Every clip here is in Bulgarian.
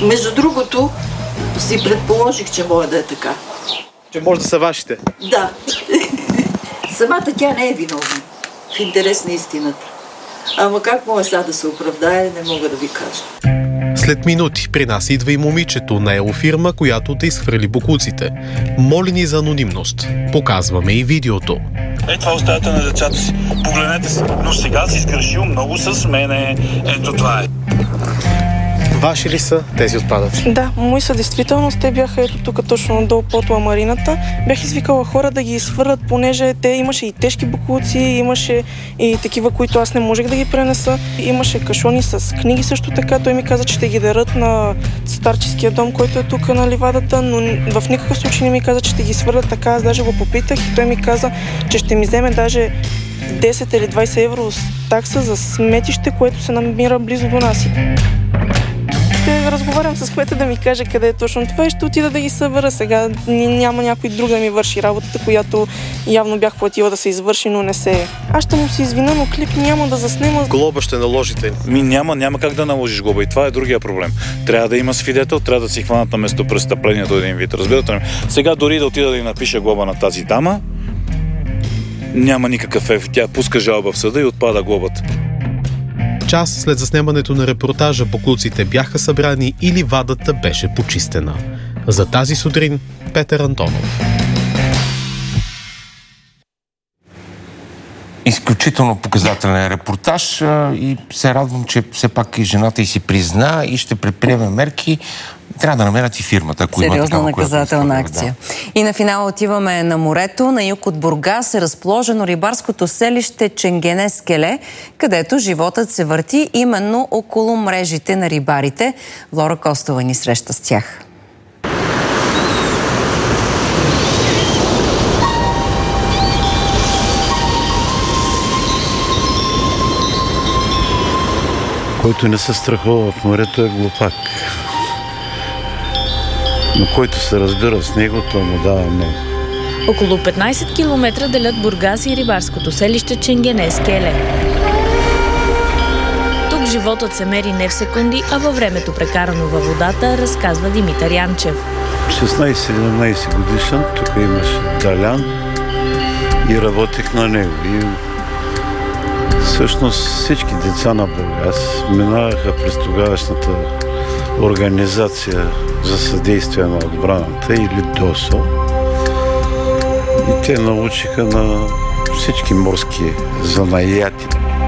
Между другото, си предположих, че може да е така. Че може да са вашите? Да. Самата тя не е виновна. В интерес на истината. Ама как може сега да се оправдае, не мога да ви кажа. След минути при нас идва и момичето на елофирма, която да изхвърли боклуците. Моли ни за анонимност. Показваме и видеото. Това оставяте на децата си. Погледнете се. Но сега си сгрешил много с мене. Ето това е. Ваши ли са тези отпадъци? Да, мои са действително. Те бяха ето тук точно надолу под ламарината. Бях извикала хора да ги изхвърлят, понеже те имаше и тежки боклуци, имаше и такива, които аз не можех да ги пренеса. Имаше кашони с книги също така. Той ми каза, че ще ги дарат на старческия дом, който е тук на ливадата, но в никакъв случай не ми каза, че ще ги свърлят така. Аз даже го попитах и той ми каза, че ще ми вземе даже 10 или 20 евро такса за сметище, което се намира близо до нас. Ще разговарям с кмета да ми каже къде е точно това и ще отида да ги събера. Сега няма някой друг да ми върши работата, която явно бях платила да се извърши, но не се е. Аз ще му се извина, но клип няма да заснема. Глоба ще наложите? Няма как да наложиш глоба и това е другия проблем. Трябва да има свидетел, трябва да си хванат на местопрестъплението един вид. Разбирате ли? Сега дори да отида да й напиша глоба на тази дама, няма никакъв ефект. Тя пуска жалба в съда и отпада глобата. Час след заснемането на репортажа боклуците бяха събрани и ливадата беше почистена. За тази сутрин Петър Антонов. Изключително показателен репортаж и се радвам, че все пак и жената й си призна и ще предприеме мерки. Трябва да намерят и фирмата, ако има сериозна наказателна акция. Да. И на финала отиваме на морето. На юг от Бургас е разположено рибарското селище Ченгене скеле, където животът се върти именно около мрежите на рибарите. Лора Костова ни среща с тях. Който не се страхува в морето е глупак. Но който се разбира с него, той му дава много. Около 15 км делят Бургас и рибарското селище Ченгене скеле. Тук животът се мери не в секунди, а във времето прекарано във водата, разказва Димитър Янчев. 16-17 годишен, тук имаше Далян и работех на него. И всъщност всички деца на Бургас минаваха през тогавашната организация за съдействие на отбраната или ДОСО. И те научиха на всички морски занаяти.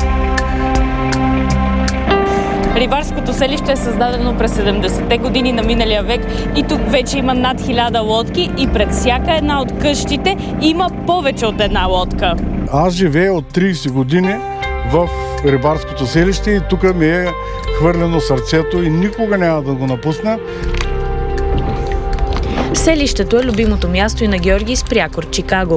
Рибарското селище е създадено през 70-те години на миналия век и тук вече има над 1000 лодки и пред всяка една от къщите има повече от една лодка. Аз живея от 30 години в рибарското селище и тук ми е хвърлено сърцето и никога няма да го напусна. Селището е любимото място и на Георги Спрякор, Чикаго.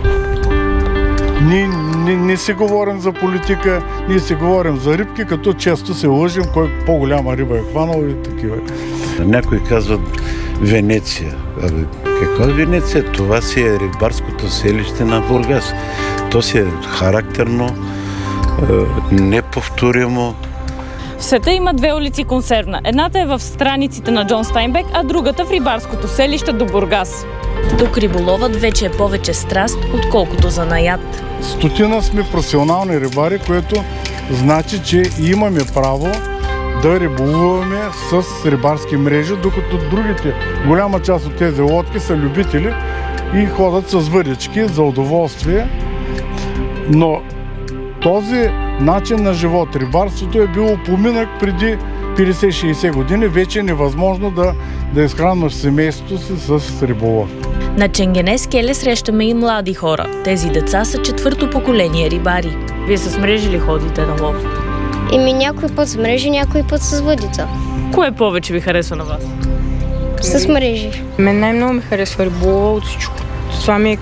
Ние не си говорим за политика, ние си говорим за рибки, като често се лъжим кой по-голяма риба е хванал и такива. Някои казват Венеция. Каква Венеция? Това си е рибарското селище на Бургас. То си е характерно, неповторимо. В света има две улици консервна. Едната е в страниците на Джон Стайнбек, а другата в рибарското селище до Бургас. Тук риболовът вече е повече страст, отколкото занаят. 100 сме професионални рибари, което значи, че имаме право да риболуваме с рибарски мрежи, докато другите, голяма част от тези лодки са любители и ходят с въдички за удоволствие. Но този начин на живот, рибарството е било поминък преди 50-60 години. Вече е невъзможно да изхранваш семейството си с риболов. На Ченгене скеле срещаме и млади хора. Тези деца са 4-то поколение рибари. Вие с мрежи ли ходите на лов? Някой път с мрежи, някой път с въдица. Кое повече ви харесва на вас? С мрежи. Мен най-много ми харесва риболова от всичко. Това ми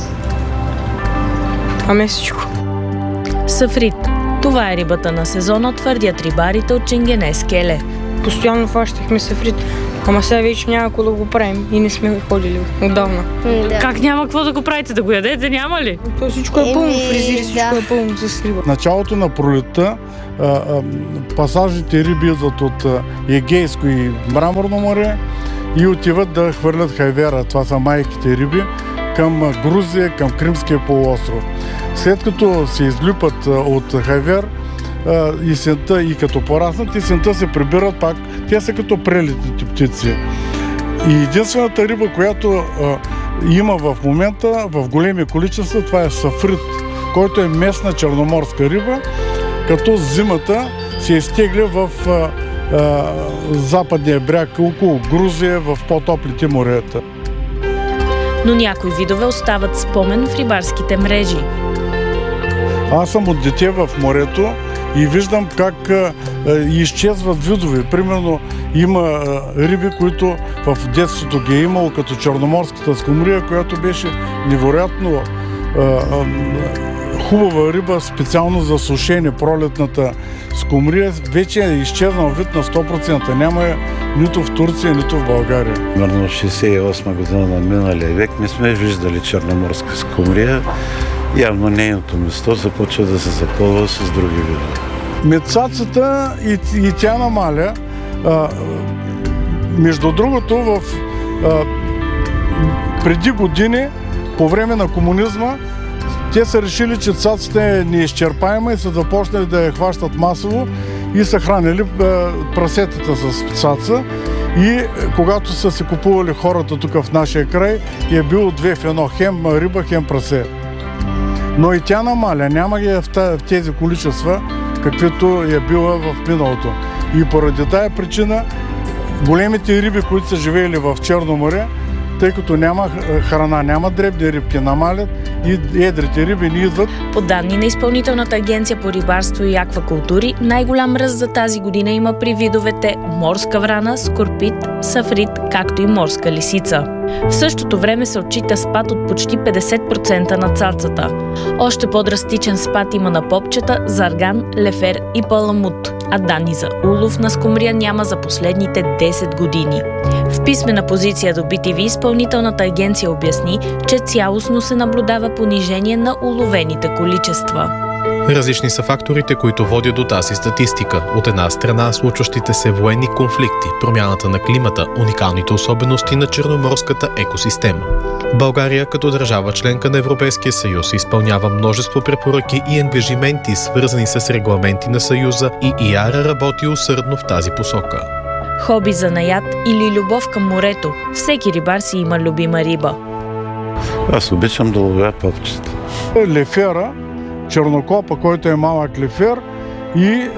е всичко. Сафрит. Това е рибата на сезона, твърдят рибарите от Ченгене скеле. Постоянно фащахме сафрит. Ама сега вече няма какво да го правим и не сме ходили отдавна. Да. Как няма какво да го правите? Да го ядете? Няма ли? То всичко е пълно, фризири, всичко е пълно с риба. В началото на пролетта пасажните риби идват от Егейско и Мраморно море и отиват да хвърлят хайвера. Това са майките риби към Грузия, към Кримския полуостров. След като се излюпат от хайвер, есента и като пораснат, есента се прибират пак. Те са като прелетните птици. И единствената риба, която има в момента в големи количества, това е сафрит, който е местна черноморска риба, като зимата се изтегля в западния бряг, около Грузия, в по-топлите морета. Но някои видове остават спомен в рибарските мрежи. Аз съм от дете в морето и виждам как изчезват видове. Примерно има риби, които в детството ги е имало, като черноморската скумрия, която беше невероятно хубава риба, специално за сушене. Пролетната скумрия вече е изчезнал вид на 100%. Няма я нито в Турция, нито в България. Примерно в 68 година на миналия век не сме виждали черноморска скумрия. Явно нейното место започва да се запълва с други видове. Мецацата и тя намаля. Между другото, преди години, по време на комунизма, те са решили, че цацата е неизчерпаема и са започнали да я хващат масово и са хранили прасетата с цаца. И когато са се купували хората тук в нашия край, е било две в едно, хем риба, хем прасе. Но и тя намаля, няма ги в тези количества, каквито е била в миналото. И поради тая причина големите риби, които са живеели в Черно море, тъй като няма храна, няма дребни рибки, намалят и едрите риби не идват. По данни на Изпълнителната агенция по рибарство и аквакултури, най-голям ръст за тази година има при видовете морска врана, скорпит, сафрит, както и морска лисица. В същото време се отчита спад от почти 50% на цацата. Още по-драстичен спад има на попчета, зарган, лефер и паламут, а данни за улов на скумрия няма за последните 10 години. В писмена позиция до BTV Изпълнителната агенция обясни, че цялостно се наблюдава понижение на уловените количества. Различни са факторите, които водят до тази статистика. От една страна, случващите се военни конфликти, промяната на климата, уникалните особености на черноморската екосистема. България, като държава членка на Европейския съюз, изпълнява множество препоръки и ангажименти, свързани с регламенти на Съюза, и ИАРА работи усърдно в тази посока. Хоби, занаят или любов към морето. Всеки рибар си има любима риба. Аз обичам да ловя попчета. Лефера, чернокопа, който е малък лефер, и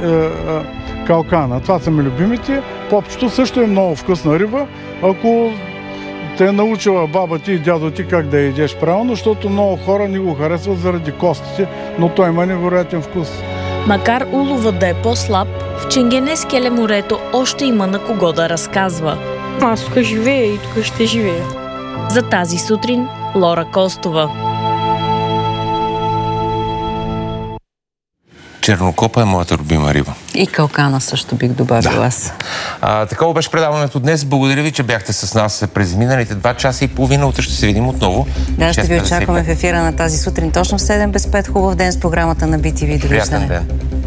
калкана. Това са ми любимите. Попчето също е много вкусна риба, ако те е научила баба ти и дядо ти как да ядеш правилно, защото много хора не го харесват заради костите, но той има невероятен вкус. Макар уловът да е по-слаб, в Ченгенес-Келе морето още има на кого да разказва. Аз тук живея и тук ще живея. За тази сутрин Лора Костова. Чернокопа е моята любима риба. И калкана също бих добавила аз. Такова беше предаването днес. Благодаря ви, че бяхте с нас през миналите 2 часа и половина. Утре ще се видим отново. Да, ще ви очакваме в ефира на тази сутрин точно в 7 без 5. Хубав ден с програмата на BTV. Довиждане. Приятен ден.